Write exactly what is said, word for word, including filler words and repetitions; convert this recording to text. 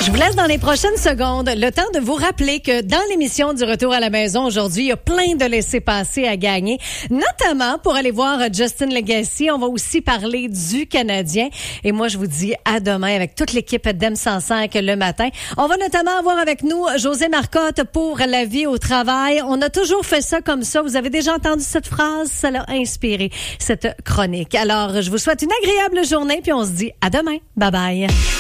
Je vous laisse dans les prochaines secondes le temps de vous rappeler que dans l'émission du Retour à la maison aujourd'hui, il y a plein de laissez-passer à gagner, notamment pour aller voir Justin Legacy. On va aussi parler du Canadien. Et moi, je vous dis à demain avec toute l'équipe d'M cent cinq le matin. On va notamment avoir avec nous José Marcotte pour la vie au travail. On a toujours fait ça comme ça. Vous avez déjà entendu cette phrase? Ça l'a inspiré, cette chronique. Alors, je vous souhaite une agréable journée puis on se dit à demain. Bye bye.